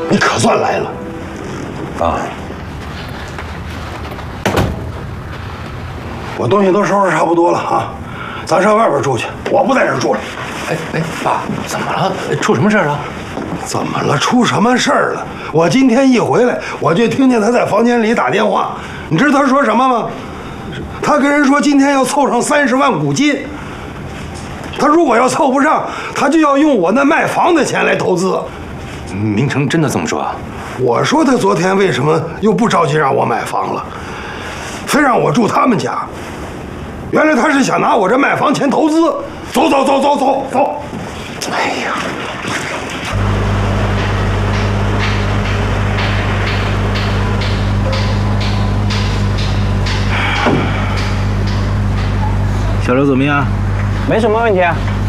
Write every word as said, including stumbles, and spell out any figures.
你可算来了。 爸， 我东西都收拾差不多了啊，咱上外边住去，我不在这儿住了。 哎哎，爸，怎么了？出什么事儿了？ 怎么了？出什么事儿了？我今天一回来，我就听见他在房间里打电话。你知道他说什么吗？他跟人说今天要凑上三十万股金。他如果要凑不上，他就要用我那卖房的钱来投资。 明成真的这么说啊？ 我说他昨天为什么又不着急让我买房了，非让我住他们家？原来他是想拿我这卖房钱投资。走走走走走走！ 哎呀！ 小刘怎么样？ 没什么问题啊。